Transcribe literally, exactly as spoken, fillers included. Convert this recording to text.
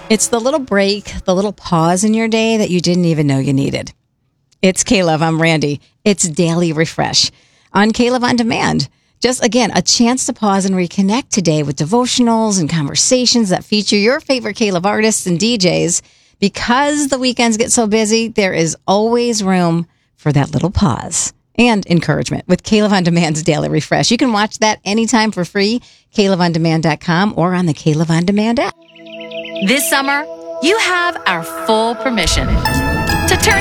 It's the little break, the little pause in your day that you didn't even know you needed. It's K-Love. I'm Randy. It's Daily Refresh on K-Love On Demand. Just, again, a chance to pause and reconnect today with devotionals and conversations that feature your favorite K-Love artists and D Js. Because the weekends get so busy, there is always room for that little pause and encouragement with K-Love On Demand's Daily Refresh. You can watch that anytime for free, K Love On Demand dot com or on the K-Love On Demand app. This summer, you have our full permission to turn